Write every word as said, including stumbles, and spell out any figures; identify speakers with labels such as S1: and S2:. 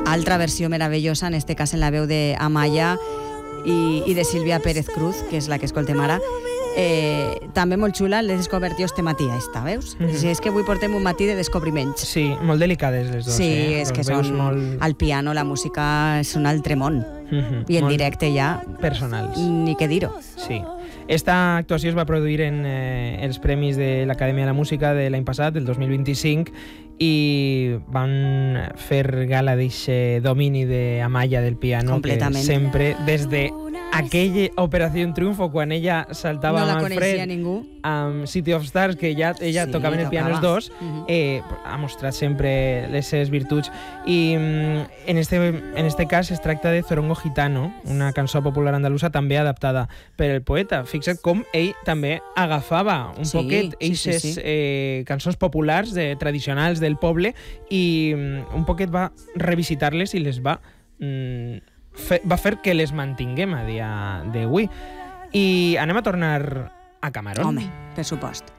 S1: altra versió meravellosa, en este cas en la veu d'Amaya i, i de Sílvia Pérez Cruz, que és la que escoltem ara. Eh, també molt xula, l'he descobert jo este matí, esta, veus? Mm -hmm. Sí, és que avui portem un matí de descobriments.
S2: Sí, molt delicades les dues.
S1: Sí,
S2: eh?
S1: és que
S2: veus
S1: són...
S2: molt...
S1: Al piano, la música és un altre món. Mm -hmm. I en molt directe ja...
S2: personals.
S1: Ni què dir-ho.
S2: Sí. Esta actuació es va produir en eh, els Premis de l'Acadèmia de la Música de l'any passat, del dos mil vint-i-cinc, i van fer gala d'aquest domini d'Amaya del piano, que sempre, des de aquella Operació Triunfo, quan ella saltava
S1: no
S2: amb
S1: el
S2: Fred,
S1: ningú.
S2: amb City of Stars, que ja, ella sí, tocava en el piano els dos, uh-huh. eh, ha mostrat sempre les seves virtuts. I en este, en este cas es tracta de Zorongo Gitano, una cançó popular andalusa també adaptada per el poeta. Fixa't com ell també agafava un sí, poquet eixes sí, sí, sí. eh, cançons populars de, tradicionals del poble i un poquet va revisitar-les i les va... Mm, va fer que les mantinguem a dia d'avui. I anem a tornar a Camarón.
S1: Home, per supost.